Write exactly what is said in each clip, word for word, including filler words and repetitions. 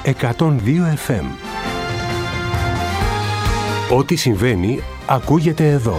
εκατόν δύο εφ εμ. Ό,τι συμβαίνει ακούγεται εδώ.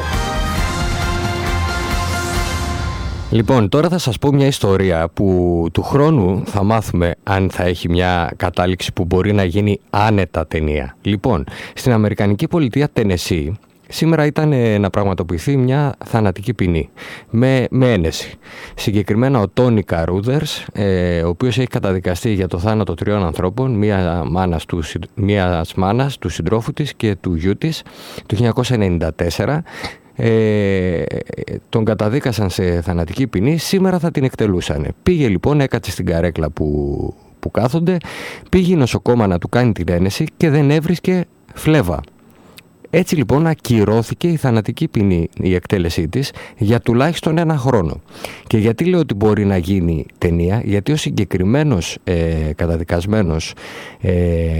Λοιπόν, τώρα θα σας πω μια ιστορία που του χρόνου θα μάθουμε αν θα έχει μια κατάληξη που μπορεί να γίνει άνετα ταινία. Λοιπόν, στην Αμερικανική πολιτεία Τενεσί σήμερα ήταν να πραγματοποιηθεί μια θανατική ποινή με, με ένεση. Συγκεκριμένα ο Τόνι Καρούδερς, ε, ο οποίος έχει καταδικαστεί για το θάνατο τριών ανθρώπων, μία μάνας του, μίας μάνας, του συντρόφου της και του γιού της, το χίλια εννιακόσια ενενήντα τέσσερα. Ε, τον καταδίκασαν σε θανατική ποινή, σήμερα θα την εκτελούσαν. Πήγε λοιπόν, έκατσε στην καρέκλα που, που κάθονται, πήγε νοσοκόμα να του κάνει την ένεση και δεν έβρισκε φλέβα. Έτσι λοιπόν ακυρώθηκε η θανατική ποινή, η εκτέλεσή της, για τουλάχιστον ένα χρόνο. Και γιατί λέω ότι μπορεί να γίνει ταινία? Γιατί ο συγκεκριμένος ε, καταδικασμένος ε,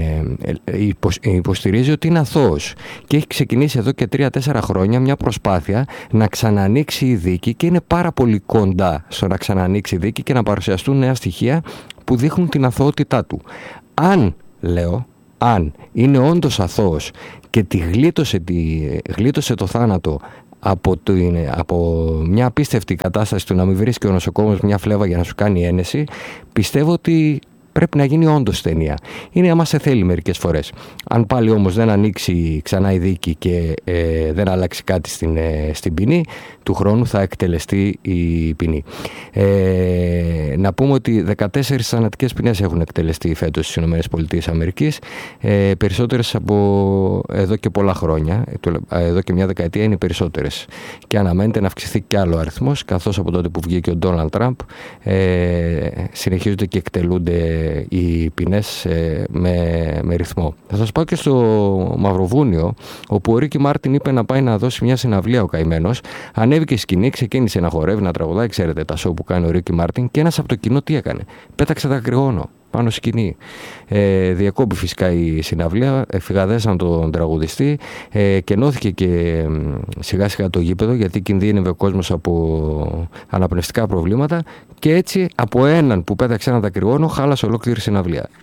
υποστηρίζει ότι είναι αθώος και έχει ξεκινήσει εδώ και τρία τέσσερα χρόνια μια προσπάθεια να ξανανοίξει η δίκη και είναι πάρα πολύ κοντά στο να ξανανοίξει η δίκη και να παρουσιαστούν νέα στοιχεία που δείχνουν την αθωότητά του. Αν, λέω, αν είναι όντως αθώος και τη γλίτωσε, τη, γλίτωσε το θάνατο από, το, από μια απίστευτη κατάσταση του να μην βρίσκει ο νοσοκόμος μια φλέβα για να σου κάνει ένεση, πιστεύω ότι πρέπει να γίνει όντως ταινία. Είναι άμα σε θέλει μερικές φορές. Αν πάλι όμως δεν ανοίξει ξανά η δίκη και ε, δεν αλλάξει κάτι στην, ε, στην ποινή, του χρόνου θα εκτελεστεί η ποινή. Ε, να πούμε ότι δεκατέσσερις θανατικές ποινές έχουν εκτελεστεί φέτος στις ΗΠΑ, ε, περισσότερες από εδώ και πολλά χρόνια, εδώ και μια δεκαετία είναι περισσότερες. Και αναμένεται να αυξηθεί κι άλλο αριθμός, καθώς από τότε που βγήκε ο Ντόναλντ Τραμπ ε, συνεχίζονται και εκτελούνται οι ποινές ε, με, με ρυθμό. Θα σας πάω και στο Μαυροβούνιο, όπου ο Ρίκι Μάρτιν είπε να πάει να δώσει μια συναυλία ο καημένος. Ανέβηκε σκηνή, ξεκίνησε να χορεύει, να τραγουδάει, ξέρετε τα σοου που κάνει ο Ρίκι Μάρτιν, και ένας από το κοινό τι έκανε? Πέταξε δακρυγόνο πάνω σκηνή. Ε, διακόπη φυσικά η συναυλία, φυγαδέσαν τον τραγουδιστή, ε, κενώθηκε και σιγά σιγά το γήπεδο, γιατί κινδύνευε ο κόσμος από αναπνευστικά προβλήματα, και έτσι από έναν που πέταξε ένα δακρυγόνο χάλασε ολόκληρη συναυλία.